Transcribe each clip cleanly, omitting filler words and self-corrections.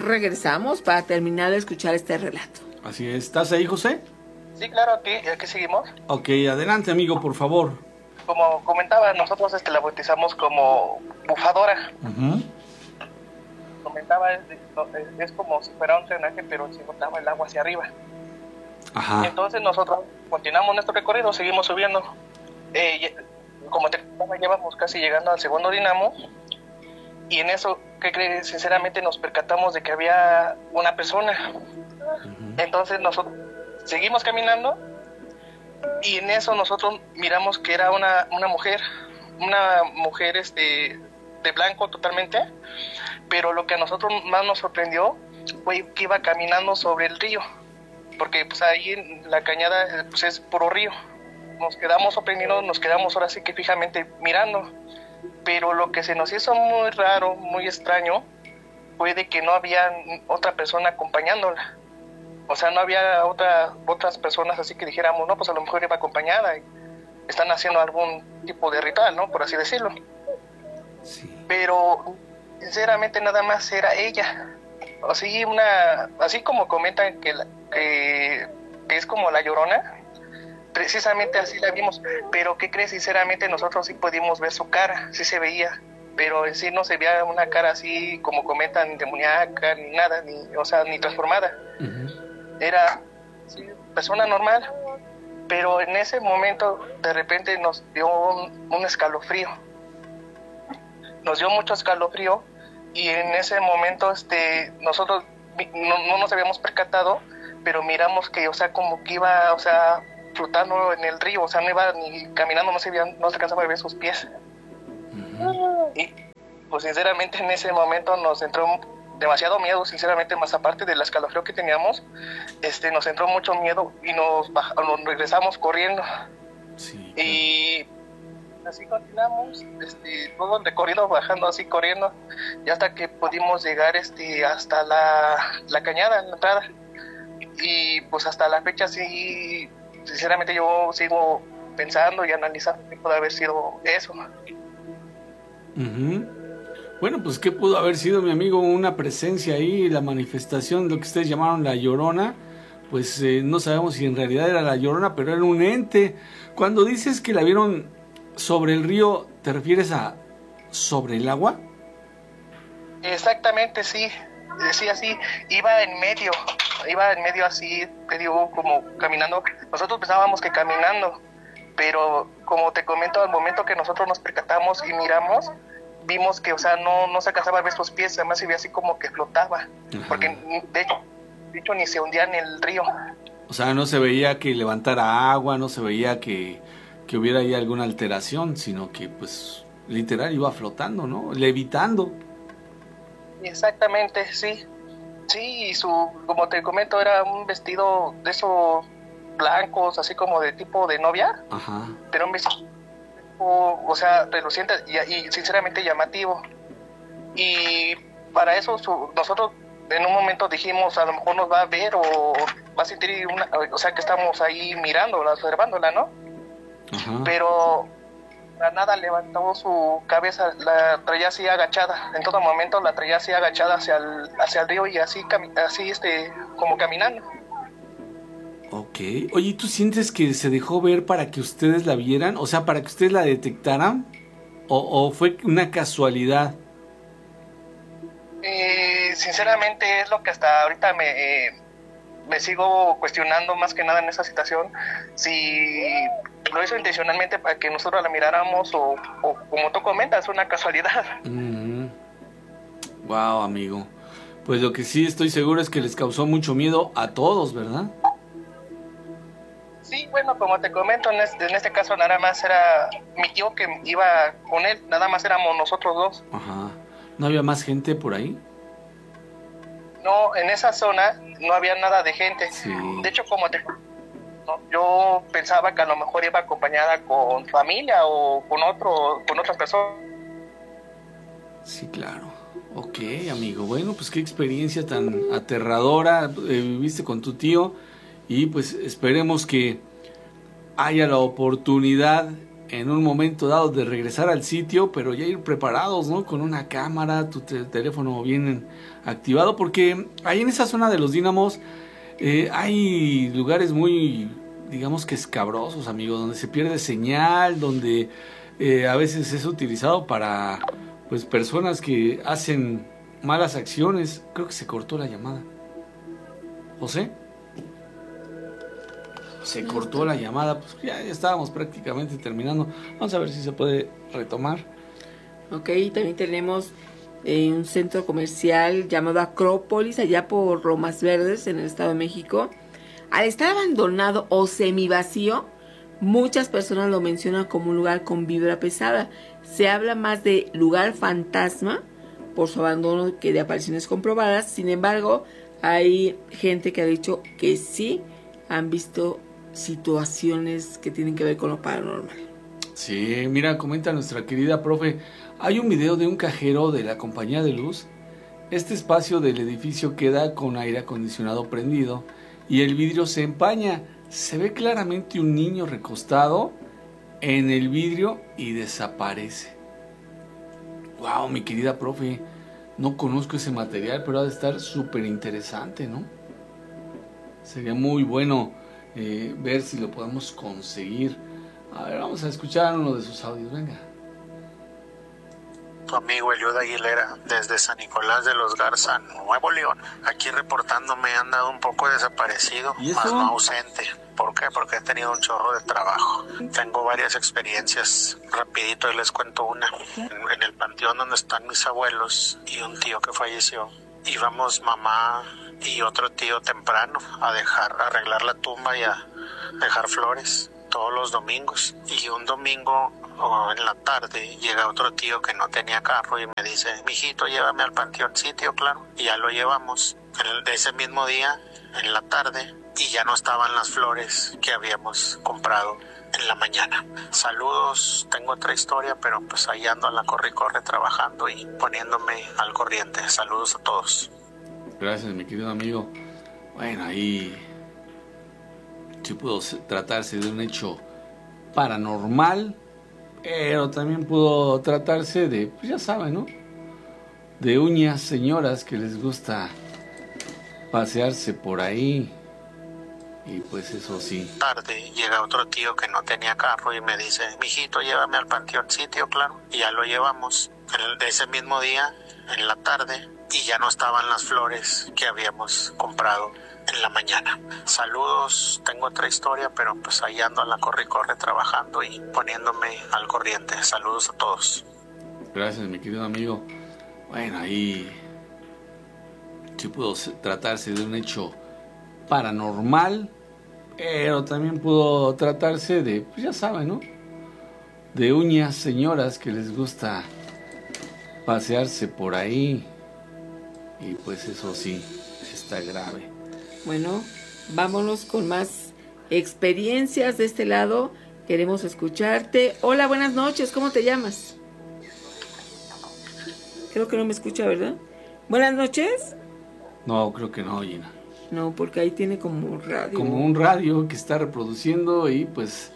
regresamos para terminar de escuchar este relato. Así es. ¿Estás ahí, José? Sí, claro, aquí seguimos. Ok, adelante, amigo, por favor. Como comentaba, nosotros la bautizamos como bufadora. Comentaba, es como si fuera un drenaje, pero se botaba el agua hacia arriba. Ajá. Entonces nosotros continuamos nuestro recorrido, seguimos subiendo. Como te comentaba, llevamos casi llegando al segundo dinamo. Y en eso, ¿qué crees? Sinceramente nos percatamos de que había una persona. Entonces nosotros seguimos caminando y en eso nosotros miramos que era una mujer de blanco totalmente, pero lo que a nosotros más nos sorprendió fue que iba caminando sobre el río, porque pues ahí en la cañada pues es puro río. Nos quedamos sorprendidos, nos quedamos ahora sí que fijamente mirando, pero lo que se nos hizo muy raro, muy extraño, fue de que no había otra persona acompañándola. O sea, no había otras personas así que dijéramos, no, pues a lo mejor iba acompañada y están haciendo algún tipo de ritual, ¿no? Por así decirlo. Sí. Pero, sinceramente, nada más era ella. Así como comentan que es como la Llorona, precisamente así la vimos. Pero, ¿qué crees? Sinceramente, nosotros sí pudimos ver su cara, sí se veía. Pero en sí no se veía una cara así como comentan, demoníaca, ni nada, ni transformada. Era persona normal, pero en ese momento de repente nos dio un escalofrío. Nos dio mucho escalofrío y en ese momento nosotros no nos habíamos percatado, pero miramos que, como que iba, flotando en el río, no iba ni caminando, no se alcanzaba a ver sus pies. Y pues sinceramente en ese momento nos entró demasiado miedo, sinceramente, más aparte del escalofrío que teníamos, nos entró mucho miedo y nos regresamos corriendo. Sí, claro. Y así continuamos, todo el recorrido bajando así corriendo, y hasta que pudimos llegar hasta la cañada, en la entrada. Y pues hasta la fecha sí, sinceramente yo sigo pensando y analizando qué puede haber sido eso. Bueno, pues ¿qué pudo haber sido, mi amigo? Una presencia ahí, la manifestación, lo que ustedes llamaron la Llorona. Pues no sabemos si en realidad era la Llorona, pero era un ente. Cuando dices que la vieron sobre el río, ¿te refieres a sobre el agua? Exactamente, sí. Sí, así, iba en medio así, te digo, como caminando. Nosotros pensábamos que caminando, pero como te comento, al momento que nosotros nos percatamos y miramos, vimos que, no se alcanzaba a ver sus pies, además se veía así como que flotaba. Ajá. Porque de hecho ni se hundía en el río. O sea, no se veía que levantara agua, no se veía que hubiera ahí alguna alteración, sino que pues literal iba flotando, ¿no? Levitando. Exactamente, sí. Sí, y como te comento, era un vestido de esos blancos, así como de tipo de novia. Ajá. Pero un vestido, reluciente y sinceramente llamativo. Y para eso nosotros en un momento dijimos, a lo mejor nos va a ver o va a sentir que estamos ahí mirándola, observándola, ¿no? Ajá. Pero para nada levantó su cabeza, la traía así agachada, en todo momento la traía así agachada hacia el río y así como caminando. Ok. Oye, ¿tú sientes que se dejó ver para que ustedes la vieran? O sea, para que ustedes la detectaran, ¿o fue una casualidad? Sinceramente es lo que hasta ahorita me sigo cuestionando más que nada en esa situación, si lo hizo intencionalmente para que nosotros la miráramos o como tú comentas, una casualidad. Wow, amigo. Pues lo que sí estoy seguro es que les causó mucho miedo a todos, ¿verdad? Sí, bueno, como te comento, en este caso nada más era mi tío que iba con él, nada más éramos nosotros dos. Ajá. ¿No había más gente por ahí? No, en esa zona no había nada de gente. Sí. De hecho, yo pensaba que a lo mejor iba acompañada con familia o con otras personas. Sí, claro. Ok, amigo. Bueno, pues qué experiencia tan aterradora viviste con tu tío. Y pues esperemos que haya la oportunidad en un momento dado de regresar al sitio, pero ya ir preparados, ¿no? Con una cámara, tu teléfono bien activado, porque ahí en esa zona de los Dínamos hay lugares muy, digamos que escabrosos, amigos, donde se pierde señal, donde a veces es utilizado para, pues, personas que hacen malas acciones. Creo que se cortó la llamada. ¿José? Se cortó la llamada, pues ya estábamos prácticamente terminando. Vamos a ver si se puede retomar. Ok, también tenemos un centro comercial llamado Acrópolis, allá por Lomas Verdes, en el Estado de México. Al estar abandonado o semivacío, muchas personas lo mencionan como un lugar con vibra pesada. Se habla más de lugar fantasma por su abandono que de apariciones comprobadas. Sin embargo, hay gente que ha dicho que sí han visto situaciones que tienen que ver con lo paranormal. Sí, mira, comenta nuestra querida profe, hay un video de un cajero de la compañía de luz. Este espacio del edificio queda con aire acondicionado prendido y el vidrio se empaña. Se ve claramente un niño recostado en el vidrio y desaparece. Wow, mi querida profe, no conozco ese material, pero ha de estar súper interesante, ¿no? Sería muy bueno ver si lo podemos conseguir. A ver, vamos a escuchar uno de sus audios, venga. Tu amigo Eliud Aguilera, desde San Nicolás de los Garza, Nuevo León. Aquí reportándome, he andado un poco desaparecido, más no ausente. ¿Por qué? Porque he tenido un chorro de trabajo. Tengo varias experiencias. Rapidito y les cuento una. En el panteón donde están mis abuelos y un tío que falleció, íbamos mamá y otro tío temprano a arreglar la tumba y a dejar flores todos los domingos. Y un domingo en la tarde llega otro tío que no tenía carro y me dice, mijito, llévame al panteón. Sí, tío, claro. Y ya lo llevamos. De ese mismo día, en la tarde, y ya no estaban las flores que habíamos comprado en la mañana. Saludos, tengo otra historia, pero pues ahí ando a la corre y corre trabajando y poniéndome al corriente. Saludos a todos. Gracias, mi querido amigo. Bueno, ahí sí pudo tratarse de un hecho paranormal, pero también pudo tratarse de, pues ya saben, ¿no? De uñas señoras que les gusta pasearse por ahí. Y pues eso sí. Tarde llega otro tío que no tenía carro y me dice, mijito, llévame al panteón. Sí, tío, claro. Y ya lo llevamos. De ese mismo día, en la tarde, y ya no estaban las flores que habíamos comprado en la mañana. Saludos, tengo otra historia, pero pues ahí ando a la corre y corre trabajando y poniéndome al corriente. Saludos a todos. Gracias, mi querido amigo. Bueno, ahí sí pudo tratarse de un hecho paranormal, pero también pudo tratarse de, pues ya saben, ¿no? De uñas señoras que les gusta pasearse por ahí. Y pues eso sí, está grave. Bueno, vámonos con más experiencias de este lado. Queremos escucharte. Hola, buenas noches, ¿cómo te llamas? Creo que no me escucha, ¿verdad? Buenas noches. No, creo que no, Gina. No, porque ahí tiene como un radio. Como un radio que está reproduciendo y pues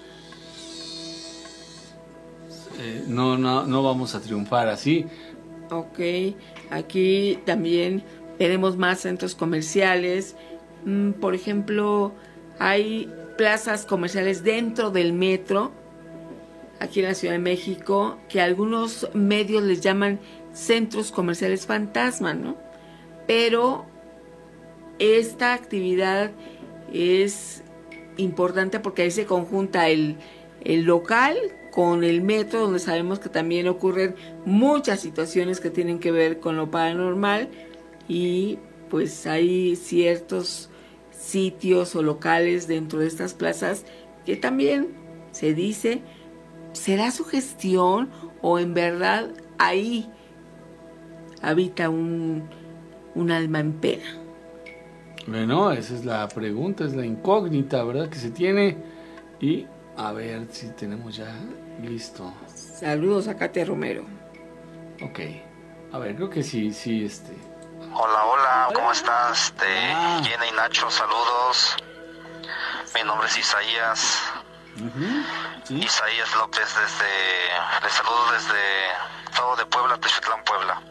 no vamos a triunfar así. Ok, aquí también tenemos más centros comerciales. Por ejemplo, hay plazas comerciales dentro del metro, aquí en la Ciudad de México, que algunos medios les llaman centros comerciales fantasma, ¿no? Pero esta actividad es importante porque ahí se conjunta el local con el metro, donde sabemos que también ocurren muchas situaciones que tienen que ver con lo paranormal, y pues hay ciertos sitios o locales dentro de estas plazas que también se dice, ¿será sugestión o en verdad ahí habita un alma en pena? Bueno, esa es la pregunta, es la incógnita, ¿verdad? Que se tiene. Y a ver si tenemos ya listo. Saludos a Katia Romero. Ok. A ver, creo que sí. Hola, ¿cómo estás? Jenna y Nacho, saludos. Mi nombre es Isaías. ¿Sí? Isaías López, les saludo desde Estado de Puebla, Techitlán, Puebla.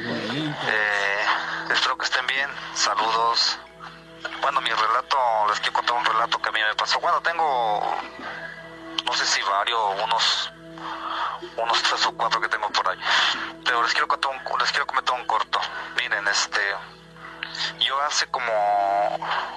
Espero que estén bien, saludos. Bueno, mi relato, les quiero contar un relato que a mí me pasó. Bueno, tengo, no sé si varios, unos 3 o 4 que tengo por ahí. Pero les quiero comentar un corto. Miren, yo hace como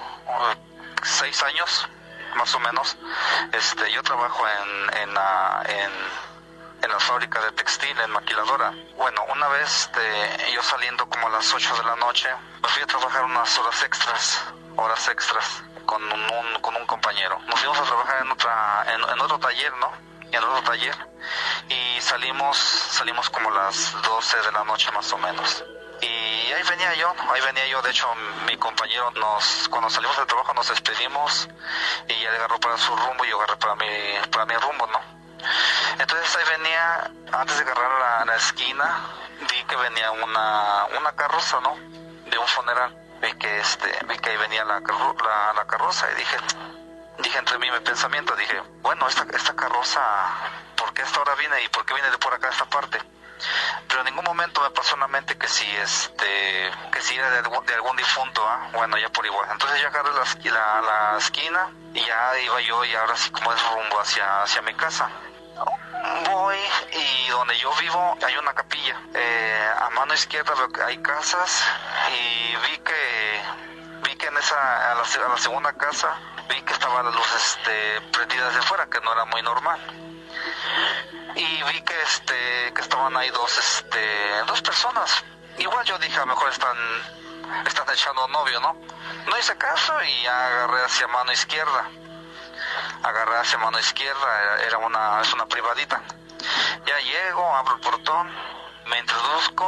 6 años, más o menos, yo trabajo en la fábrica de textil, en maquiladora. Bueno, una vez yo saliendo como a las 8 de la noche, me fui a trabajar unas horas extras con un compañero. Nos fuimos a trabajar en otro taller, ¿no? En otro taller, y salimos como a las 12 de la noche más o menos. Y ahí venía yo, de hecho mi compañero, cuando salimos del trabajo nos despedimos y él agarró para su rumbo y yo agarré para mi rumbo, ¿no? Entonces ahí venía, antes de agarrar la esquina, vi que venía una carroza, ¿no? De un funeral. Vi que ahí venía la carroza y dije entre mí mi pensamiento, dije, bueno, esta carroza, ¿por qué a esta hora viene y por qué viene de por acá a esta parte? Pero en ningún momento me pasó en la mente que si era de algún difunto, bueno, ya por igual. Entonces ya agarré la esquina y ya iba yo, y ahora sí como es rumbo hacia mi casa. Voy, y donde yo vivo hay una capilla. A mano izquierda veo que hay casas, y vi que en a la segunda casa vi que estaban las luces prendidas de fuera, que no era muy normal. Y vi que estaban ahí dos personas. Igual yo dije, a lo mejor están echando novio, ¿no? No hice caso y ya agarré hacia mano izquierda. Es una privadita. Ya llego, abro el portón, me introduzco.